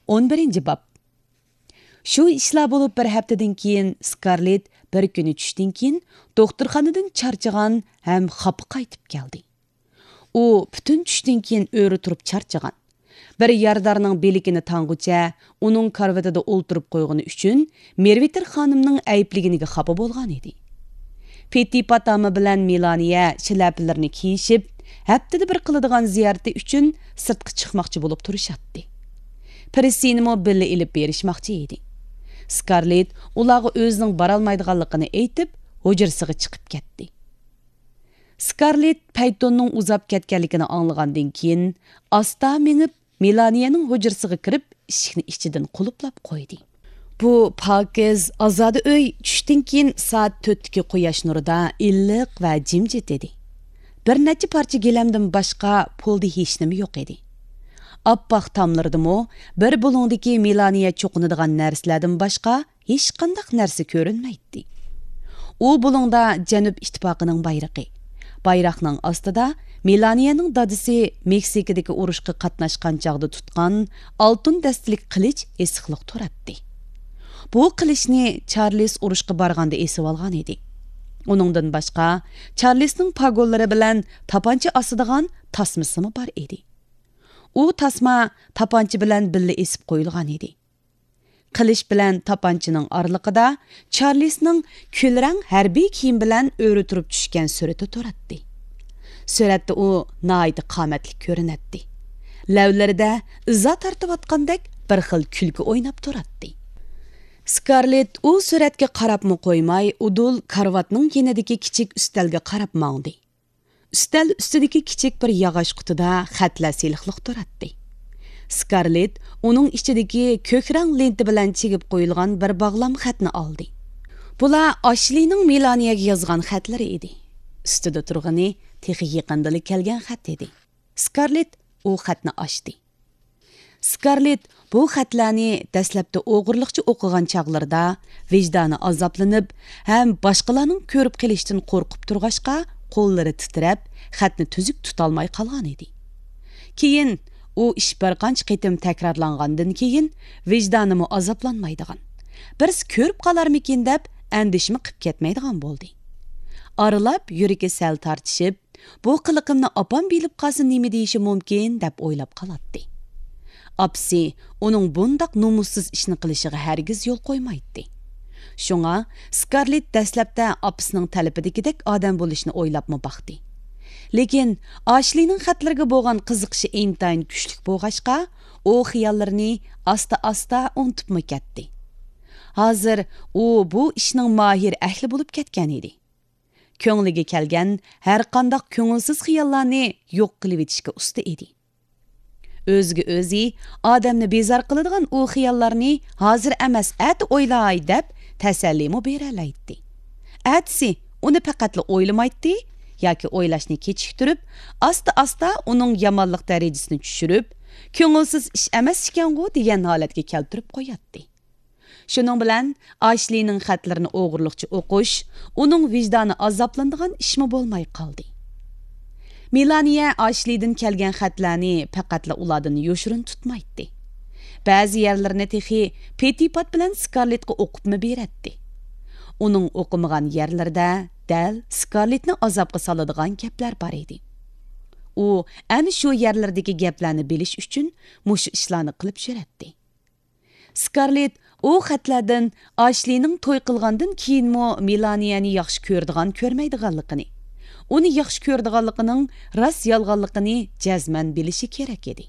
11 bab. Şu işler bolup bir haftadan keyin Scarlett bir kuni tushdan keyin doktorxonadan charchagan ham xafa qaytib keldi. U bütün tushdan keyin o'ri turib charchagan. Bir yardarning beligini tangucha uning karvatida o'ltirib qo'ygani uchun Merviter xonimning aybligiga xafa bo'lgan edi. Petipat ama bilan Melaniya shilaplarini kiyishib, haftada bir qiladigan ziyarati uchun sirtqa chiqmoqchi bo'lib turishatdi. Prissinimo billa ilib berishmoqchi edi. Scarlett ularga o'zining borolmaydiganligini aytib, hujrasiga chiqib ketdi. Scarlett Paytonning uzab ketganligini anglagandan keyin asta menib Melaniyaning hujrasiga kirib, eshikni ichidan quluplab qo'ydi. Bu pokiz azodi uy tushdan keyin soat 4dagi quyosh nurida illiq va jimjit edi. Bir necha parcha gilamdan boshqa pulda hech nima yo'q edi. Oppoq tomlardimi bir bulungdagi Melaniya cho'qinadigan narsalardan boshqa hech qanday narsa ko'rinmaydi. U bulungda Janub ittifoqining bayrog'i. Bayroqning ostida Melaniyaning dadisi Meksikadagi urushga qatnashgan chog'da tutgan oltin dastalik qilich esiqliq turadi. Bu qilichni Charles urushga borganda esib olgan edi. Uningdan boshqa Charlesning pagollari bilan tapancha osadigan tasmasimi bor edi. U tasma tapancha bilan billa esib qo'yilgan edi. Qilich bilan tapanchaning oraliqida Charlesning kulrang harbiy kiyim bilan o'ri turib tushgan surati turadi. Suratda u nihoyat qomatli ko'rinadi. Lavlarida izza tortayotgandek bir xil kulgi o'ynab turadi. Scarlett u suratga qarabmi qo'ymay, udul karvatning yenidagi kichik ustalga qarab mangdi. Ustal ustidagi kichik bir yog'och qutida xatlar siliqliq turadi. Scarlett uning ichidagi ko'krang lenti bilan chigib qo'yilgan bir bog'lam xatni oldi. Bular Ashlining Melaniyaga yozgan xatlari edi. Ustida turgani texi yaqindali kelgan xat edi. Scarlett u xatni ochdi. Scarlett bu xatlarni dastlabda o'g'irliqcha o'qigan chog'larda vijdoni azoblanib, ham boshqalarning ko'rib qilishdan qo'rqib turg'ashqa qo'llari titrab, xatni tuzuk tutolmay qolgan edi. Keyin u ish bir qancha qitim takrorlangandan keyin vijdonimi azoblanmaydigan. Biz ko'rib qolarmikin deb andishmi qilib ketmaydigan bo'ldi. Aralab yuragi sal tartishib, bu qiliqimni opam bilib qolsa nima deyishi mumkin deb o'ylab qoladi. Apsi uning bundaq numussiz ishni qilishiga hargiz yo'l qo'ymaydi. Shunga Scarlett dastlabda apsining talabidagidek odam bo'lishni o'ylabmi baxdi. Lekin Ashlining xatlariga bo'lgan qiziqishi intayin kuchli bo'lg'achqa, u xiyollarini asta-asta unutibmi ketdi. Hozir u bu ishning mahir ahli bo'lib ketgan edi. Ko'ngliga kelgan har qanday ko'ngilsiz xiyollarni yo'q qilib etishga usta edi. O'ziga o'zi odamni bezor qiladigan u xiyollarni hozir emas, ati o'ylay deb tasallimi beralaydi. Atsi uni faqat o'ylamaydi yoki o'ylashni kechiktirib, asta-asta uning yomonlik darajasini tushirib, ko'ngilsiz ish emas ekan-ku degan holatga keltirib qo'yadi. Shuning bilan Ashlining xatlarini o'g'irliqcha o'qish uning vijdoni azoblanadigan ishmi bo'lmay qoldi. Melaniya Ashlidan kelgan xatlarni faqatla ulardan yoshirin tutmaydi. Ba'zi yerlarini texi Petipat bilan Scarlettga o'qibmi beradi. Uning o'qimagan yerlarda dal Scarlettni azobga soladigan gaplar bor edi. U ana shu yerlardagi gaplarni bilish uchun mush ishlarni qilib yuradi. Scarlett u xatlardan Ashlining to'y qilgandan keyinmi Melaniyani yaxshi ko'rdigan ko'rmaydiganligini, uni yaxshi ko'rdiganligining rost yolg'onligini jazman bilishi kerak edi.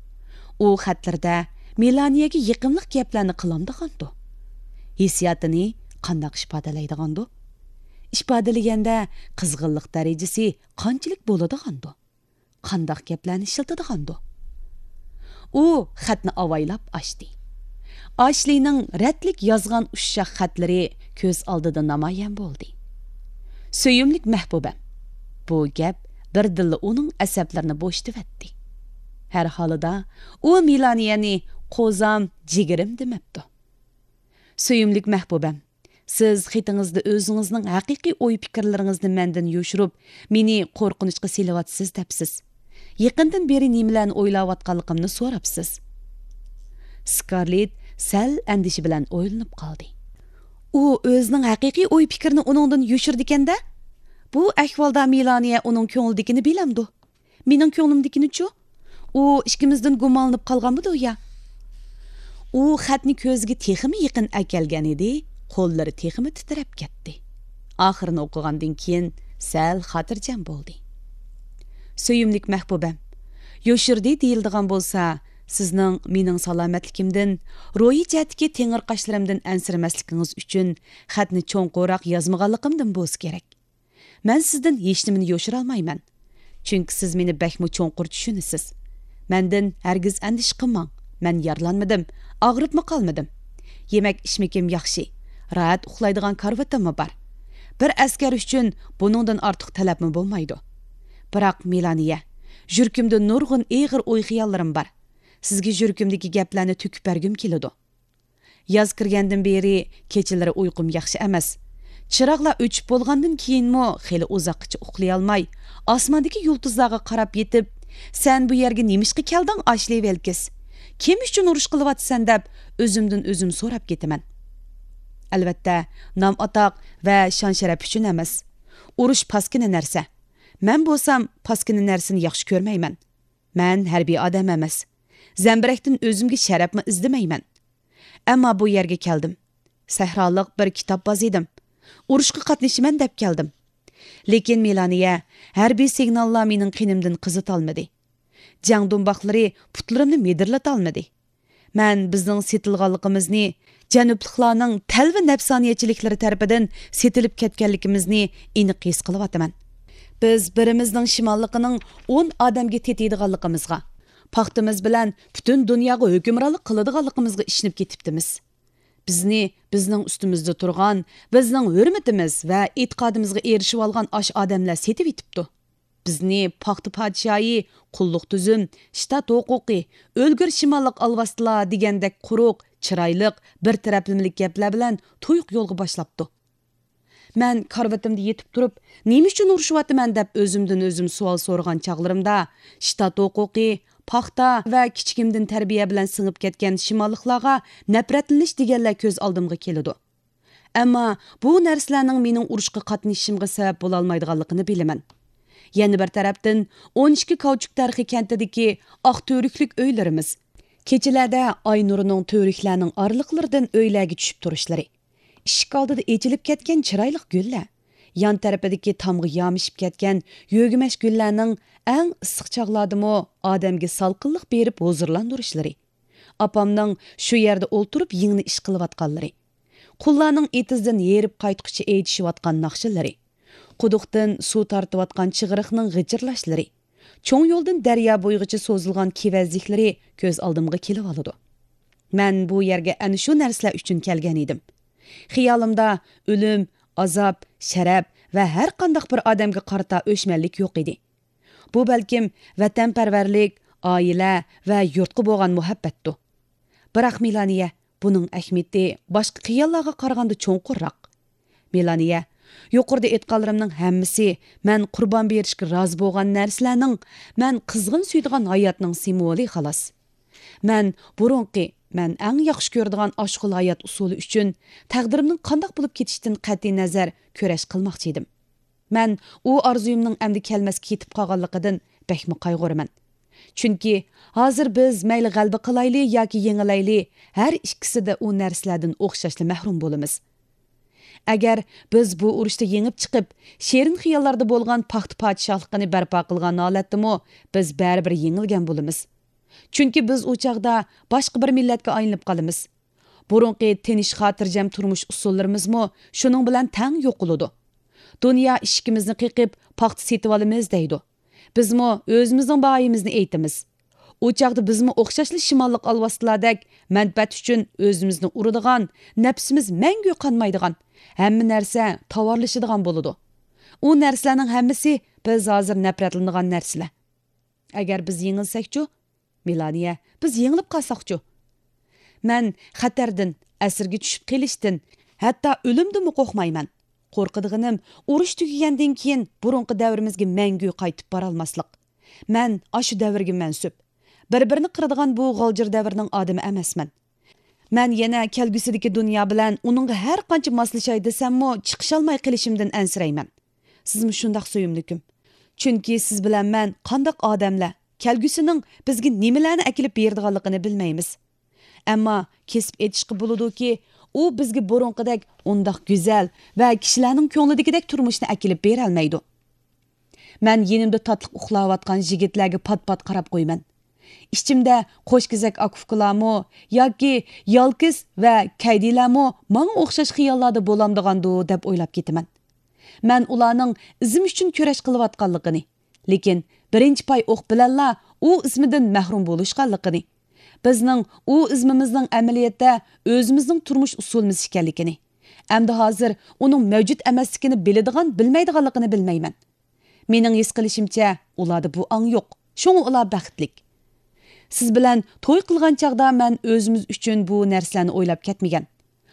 U xatlarda Melaniyaga yiqimliq gaplarni qilamdigandi. Hissiyotini qanday ifodalaydigandi? Ifodalaganda qizg'inlik darajasi qanchalik bo'ladigandi? Qanday gaplarni ishiltadigandi? U xatni avaylab ochdi. Ashlining ratlik yozgan ushshaq xatlari ko'z oldida namoyon bo'ldi. Suyimlik mahbubam. Bu gap birdilla uning asablarini bo'shtivatdi. Har holida u Melaniyani qo'zam, jigirim demabdi. Suyimlik mahbubam, siz xitingizda o'zingizning haqiqiy o'y fikrlaringizni mendan yoshirib, meni qo'rqinchga selayotsiz debsiz. Yaqindan beri nimalarni o'ylayotganligimni so'rabsiz. Scarlett sal andishi bilan o'ylanib qoldi. U o'zining haqiqiy o'y fikrini uningdan yoshirdi-kanda, bu ahvolda Melaniya uning ko'ngildagini bilamdi. Mening ko'nglimdagini-chu? U ikkimizdan gumonlanib qolganmidi ya? U xatni ko'ziga texmi yaqin akelgan edi, qo'llari texmi titrab ketdi. Oxirini o'qigandan keyin sal xotirjam bo'ldi. Söyümlik mahbubam, yoshirdi deyildigan bo'lsa, sizning mening salomatligimdan, ro'yi jihatdagi tengir qoshlarimdan ansiramasligingiz uchun xatni cho'nqo'roq yozmaganligimdan bo'lsa kerak. Men sizdan hech nimani yoshira olmayman. Chunki siz meni bakmi cho'nqur tushunasiz. Mendan hargiz andish qilmang. Men yarlanmadim, og'ribmi qolmadim. Yemak ishmikim yaxshi. Rahat uxlaydigan karvatim bor. Bir askar uchun buningdan ortiq talabim bo'lmaydi. Biroq Melaniya, yurkimda nurg'un eg'ir o'y xiyollarim bor. Sizga yurkimdagi gaplarni to'kib bergim keladi. Yoz kirgandan beri kechalari uyqum yaxshi emas. Chiroqlar o'chib bo'lgandan keyinmi xeli uzoqcha uxlay olmay, osmondagi yulduzlarga qarab yetib, "Sen bu yerga nemishqa kelding, Ashli Velkis? Kim uchun urush qilyapsan?" deb o'zimdan o'zim so'rab ketaman. Albatta, nom atoq va shon sharaf uchun emas. Urush paskina narsa. Men bo'lsam, paskina narsani yaxshi ko'rmayman. Men harbiy odam emas. Zambirakdan o'zimga sharafni izlamayman. Ammo bu yerga keldim. Sahroliq bir kitobboz edim. Urushga qatnashaman deb keldim. Lekin Melaniya, harbiy signallar mening qinimdan qizitolmadi. Jang dumboqlari putlarimni medirlata olmadi. Men bizning setilganligimizni, janubliklarning talva nafsoniyatchiliklari tarafidan setilib ketganligimizni aniq his qilyapman. Biz birimizning shimolliqining 10 odamga tetiydiganligimizga, paxtimiz bilan butun dunyoga hukmronlik qiladiganligimizga ishinib ketibdimiz. Bizni bizning ustimizda turgan, bizning hurmatimiz va e'tiqodimizga erishib olgan osh odamlar setib etibdi. Bizni paxta podshoyi, qulluq tuzum, shtat huquqi, o'lgur shimolliq alvastlar degandek quruq, chiroyliq, bir taraflimlik gaplar bilan to'yiq yo'lga boshlabdi. Men karvatimda yetib turib, nima uchun urushyapman deb o'zimdan o'zim savol so'ragan chog'larimda shtat huquqi, paxta va kichikimdan tarbiya bilan singib ketgan shimolliqlarga nafratlanish deganlar ko'z oldimga keladi. Ammo bu narsalarning mening urushga qatnashishimga sabab bo'la olmaydiganligini bilaman. Yana bir tarafdan 12 Kavchuk tarixi kentidagi oq to'riklik uylarimiz, kechalarda oy nurining to'riklarning orliqlaridan uylarga tushib turishlari, ishik oldida echilib ketgan chiroyli gullar, yon tarafidagi tomga yomishib ketgan yo'gimash gullarning eng issiq chog'lardimi odamga salqinlik berib huzurlantirishlari, opamning shu yerda o'ltirib yingni ish qilayotganlari, qullarning etizdan yerib qaytqichi aytishayotgan naqshlari, quduqdan suv tortayotgan chig'iriqning g'ijirlashlari, cho'ng yo'ldan daryo bo'yigacha so'zilgan kevezliklari ko'z oldimga kelib oladi. Men bu yerga ana shu narsalar uchun kelgan edim. Xiyolimda o'lim, azob, sharaf va har qanday bir odamga qarata o'chmanlik yo'q edi. Bu balkim vatanparvarlik, oila va yurtga bo'lgan muhabbatdir. Biroq Melaniya, buning ahamiyati boshqa xiyollarga qaraganda cho'nqurroq. Melaniya, yuqorida aytganlarimning hammasi men qurbon berishga rozi bo'lgan narsalarning, men qizg'in suydigan hayotning simvoli xolos. Men burunqi, men eng yaxshi ko'radigan oshqul hayot usuli uchun taqdirimning qandoq bo'lib ketishidan qat'iy nazar kurash qilmoqchi edim. Men u orzuyimning endi kelmas ketib qolganligidan bakmi qayg'uraman. Chunki hozir biz mayli g'alaba qilayli yoki yengilayli, har ikkisida u narsalardan o'xshashli mahrum bo'lamiz. Agar biz bu urushda yengib chiqib, sherin xiyollarda bo'lgan paxta podshohligini barpo qilgan holatdami, biz baribir yengilgan bo'lamiz. Chunki biz u chaqda boshqa bir millatga aylanib qolamiz. Burunqi tinish xotirjam turmush usullarimizmi shuning bilan tang yo'qoladi. Dunyo ishkimizni qiqib, paxta setib olamiz deydi. Bizmi o'zimizning bayimizni aytamiz. U chaqda bizmi o'xshashli shimolliq alvastlardek manfaat uchun o'zimizni uradigan, nafsimiz mangu qonmaydigan, hamma narsa tovarlashadigan bo'ladi. U narsalarning hammasi biz hozir nafratlanadigan narsalar. Agar biz yengilsakchu, Melaniya, biz yengilib qolsaqchu. Men xatardan, asirga tushib qelishdan, hatto o'limdan qo'rqmayman. Qo'rqadiganim urush tugagandan keyin burunqi davrimizga mangu qaytib bora olmaslik. Men ashu davrga mansub. bir-birini qiradigan bu g'aljir davrning odami emasman. Men yana kelgusidagi dunyo bilan uningga har qancha moslashay desammi, chiqisholmay qilishimdan ansirayman. Sizmi shundoq suyimlikim? Chunki siz bilan men qandoq odamlar, kelgusining bizga nimalarni akilib beradiganligini bilmaymiz. Ammo kesib etishga bo'ladi-ki, u bizga burunqidek undoq go'zal va kishilarning ko'nglidagidek turmushni akilib bera olmaydi. Men yenimda tatliq uxlayotgan yigitlarga pat-pat qarab qo'yman. İçimdə qo'shkizak akufkalarmı yoki yalkis va kaydilarmı menga o'xshash xiyollarda bo'lamdig'andu deb o'ylab ketaman. Men ularning izim uchun kurash qilayotganligini, lekin birinchi pay o'q bilanla u izmidan mahrum bo'lishganligini, bizning u izmimizning amaliyotda o'zimizning turmush usulimiz ekanligini, hamda hozir uning mavjud emasligini biladigan, bilmaydiganligini bilmayman. Mening his qilishimcha, ularda bu ang yo'q. Shunga ular baxtlik. Siz bilan to'y qilgan chaqda men o'zimiz uchun bu narsalarni o'ylab ketmagan.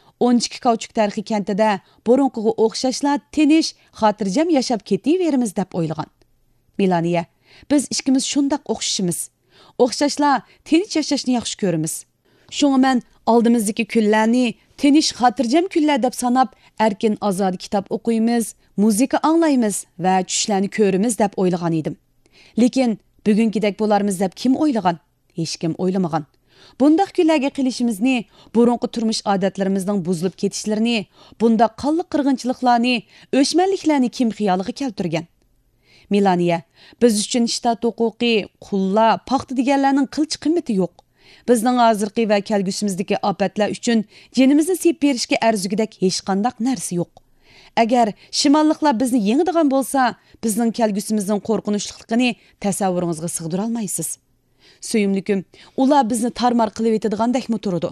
12 Kavchuk tarixi kentida burunqiga o'xshashlar tinish, xotirjam yashab ketaveramiz deb o'ylagan. Milaniya, biz ikkimiz shundoq o'xshashimiz. O'xshashlar tinch yashashni yaxshi ko'ramiz. Shunga men oldimizdagi kunlarni tinish, xotirjam kunlar deb sanab, erkin ozod kitob o'qiymiz, muzika anglaymiz va tushlarni ko'ramiz deb o'ylagan edim. Lekin bugünkidek bo'larmiz deb kim o'ylagan? Hech kim o'ylamagan. Bundaq kunlarga qilishimizni, burunqi turmush odatlarimizning buzilib ketishlarini, bundaq qonli qirg'inchiliklarni, o'chmanliklarni kim xiyoliga keltirgan? Milaniya, biz uchun shtat huquqi, qullar, paxta deganlarning qilch qimmati yo'q. Bizning hozirgi va kelgusimizdagi ofatlar uchun jinimizni sep berishga arzigidek hech qanday narsa yo'q. Agar shimolliklar bizni yengadigan bo'lsa, bizning kelgusimizning qo'rqinchliligini tasavvuringizga sig'dira olmaysiz. Suyimlikim, ular bizni tarmar qilib etadigandak turadi.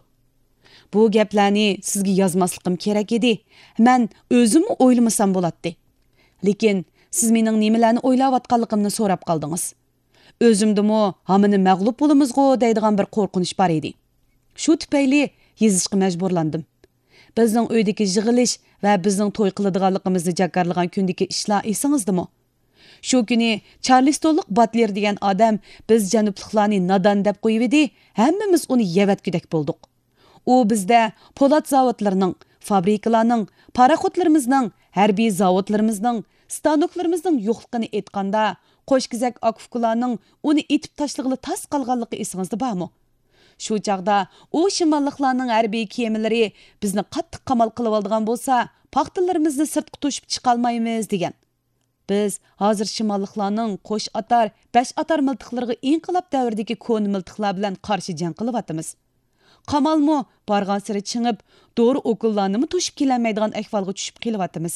Bu gaplarni sizga yozmasligim kerak edi. Men o'zimni o'ylamasam bo'ladi. Lekin siz mening nimalarni o'ylayotganligimni so'rab qoldingiz. O'zimdimi hamini mag'lub bo'lamizgo deydigan bir qo'rqinish bor edi. Shu tufayli yezishga majburlandim. Bizning uydagi yig'ilish va bizning to'y qiladiganligimizni jakarlagan kundagi ishlar esingizdami? Shu kuni Charlestonlik Butler degan odam biz janubliklarni nadon deb qo'yib edi, hammamiz uni yevatgudek bo'ldik. U bizda po'lat zavodlarining, fabrikalarning, paraxodlarimizning, harbiy zavodlarimizning, stanoklarimizning yo'qligini aytganda, qo'shkizak akufkalarning uni etib tashlag'ili tas qolganligi esingizda bormi? Shu chaqda u shimolliklarning harbiy kemalari bizni qattiq qamal qilib oldigan bo'lsa, paxtalarimizni sirtqa to'shib chiqa olmaymiz degan. Biz hozir shimolliklarning qo'sh atar, 5 atar miltiqlariga inqilob davridagi ko'ni miltiqlar bilan qarshi jang qilyapmiz. Qamalmi borgan siri chingib, doğru okullarni to'shib kelolmaydigan ahvolga tushib kelyapmiz.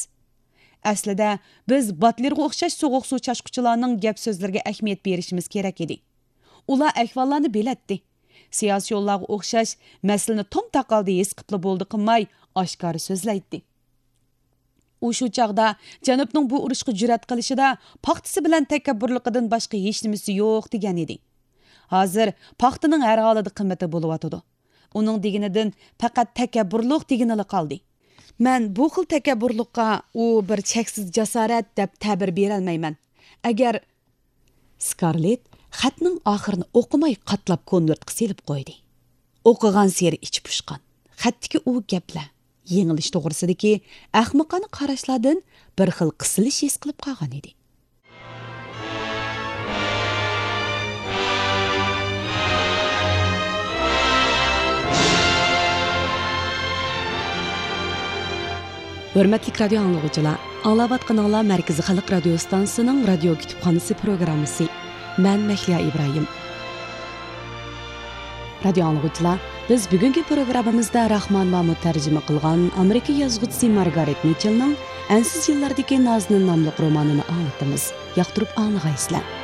Aslida biz Butlerga o'xshash so'g'uq suv chashquchilarning gap so'zlariga ahamiyat berishimiz kerak edi. Ular ahvollarni bilatdi. Siyosiy yo'llarga o'xshash masalani tom taqaldi his qilib bo'ldi qilmay oshkora so'zlaydi. U shu chaqda janubning bu urushga jur'at qilishida paxtasi bilan takabburligidan boshqa hech nimasi yo'q degan edi. Hozir paxtaning har holida qimmati bo'layotdi. Uning deganidan faqat takabburlik deganili qoldi. Men bu xil takabburlikqa u bir cheksiz jasorat deb ta'bir bera olmayman. Agar Scarlett xatning oxirini o'qimay qatlab konvertga silib qo'ydi. O'qigan seri ich pushqan. Xatdagi u gaplar yengilish to'g'risidagi ahmoqona qarashlardan bir xil qisilish his qilib qolgan edi. Hörmətli radio anlıqçılar, anlayatqanlar Mərkəzi Xalq Radio Stansiyasının radio kütüpxanası proqramısı. Mən Məhliya İbrahim. Radio anlıqçılar, biz bugünkü proqramımızda Rahman Mahmud tərcümə qılğan Amerika yazğıçısı Margaret Mitchell'ның Ensiz yıllardaki Nazının namlıq romanını anlatımız. Yaqtırıb anlayırsınızlar.